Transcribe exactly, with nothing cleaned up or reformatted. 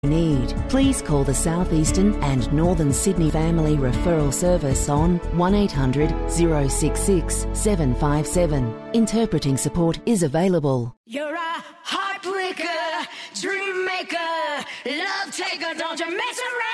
need. Please call the South Eastern and Northern Sydney Family Referral Service on one eight hundred, zero six six, seven five seven. Interpreting support is available. You're a heartbreaker, dream maker, love taker, don't you mess around.